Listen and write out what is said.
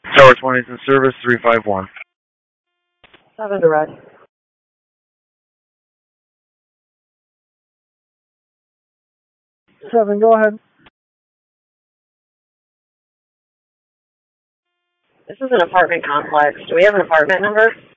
Tower 20 is in service, 351. 7 direct. 7, go ahead. This is an apartment complex. Do we have an apartment number?